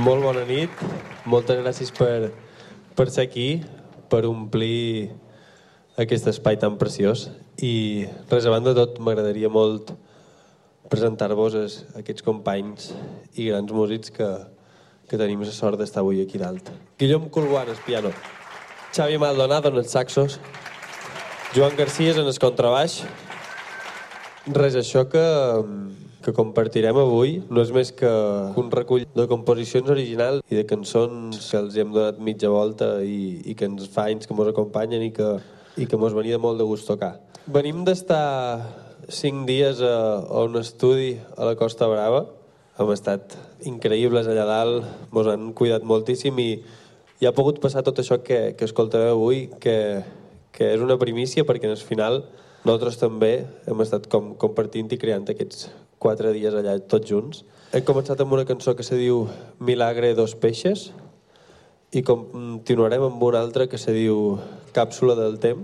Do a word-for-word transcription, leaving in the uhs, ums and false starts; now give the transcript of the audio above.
Molt bona nit, moltes gràcies per, per ser aquí, per omplir aquest espai tan preciós. I res, a banda de tot, m'agradaria molt presentar-vos aquests companys i grans músics que, que tenim la sort d'estar avui aquí dalt. Guillem Colguant, al piano. Xavi Maldonado, en els saxos. Joan García, en el contrabaix. Res, això que... que compartirem avui no és més que un recull de composicions originals i de cançons que els hem donat mitja volta i, i que ens fa anys que ens acompanyen i que, i que ens venia molt de gust tocar. Venim d'estar cinc dies a, a un estudi a la Costa Brava. Hem estat increïbles allà dalt, ens han cuidat moltíssim i, i ha pogut passar tot això que, que escoltareu avui, que, que és una primícia perquè al final nosaltres també hem estat com, compartint i creant aquests quatre dies allà tots junts. Hem començat amb una cançó que se diu Milagre dos peixes i continuarem amb una altra que se diu Càpsula del temps.